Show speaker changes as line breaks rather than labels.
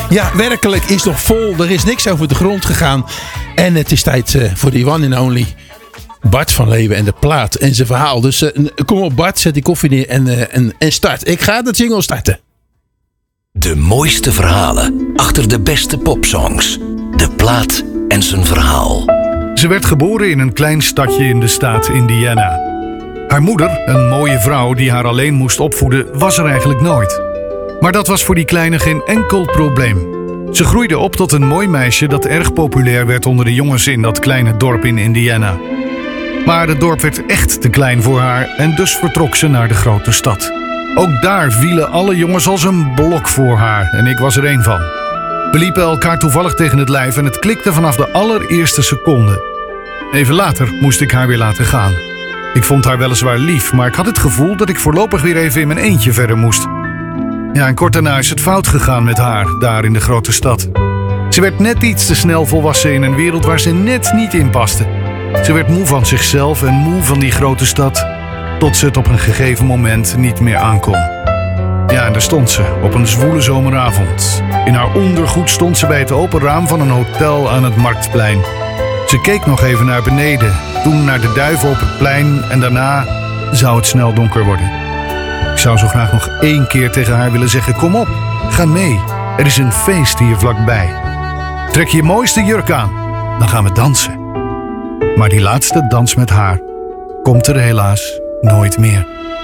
Ja, werkelijk is nog vol. Er is niks over de grond gegaan. En het is tijd voor die one and only Bart van Leeuwen en de plaat en zijn verhaal. Dus kom op Bart, zet die koffie neer en start. Ik ga de jingle starten.
De mooiste verhalen achter de beste popsongs. De plaat en zijn verhaal.
Ze werd geboren in een klein stadje in de staat Indiana. Haar moeder, een mooie vrouw die haar alleen moest opvoeden, was er eigenlijk nooit. Maar dat was voor die kleine geen enkel probleem. Ze groeide op tot een mooi meisje dat erg populair werd onder de jongens in dat kleine dorp in Indiana. Maar het dorp werd echt te klein voor haar en dus vertrok ze naar de grote stad. Ook daar vielen alle jongens als een blok voor haar en ik was er één van. We liepen elkaar toevallig tegen het lijf en het klikte vanaf de allereerste seconde. Even later moest ik haar weer laten gaan. Ik vond haar weliswaar lief, maar ik had het gevoel dat ik voorlopig weer even in mijn eentje verder moest. Ja, en kort daarna is het fout gegaan met haar, daar in de grote stad. Ze werd net iets te snel volwassen in een wereld waar ze net niet in paste. Ze werd moe van zichzelf en moe van die grote stad, tot ze het op een gegeven moment niet meer aankon. Ja, en daar stond ze, op een zwoele zomeravond. In haar ondergoed stond ze bij het open raam van een hotel aan het Marktplein. Ze keek nog even naar beneden, toen naar de duiven op het plein en daarna zou het snel donker worden. Ik zou zo graag nog 1 keer tegen haar willen zeggen: kom op, ga mee, er is een feest hier vlakbij. Trek je mooiste jurk aan, dan gaan we dansen. Maar die laatste dans met haar komt er helaas nooit meer.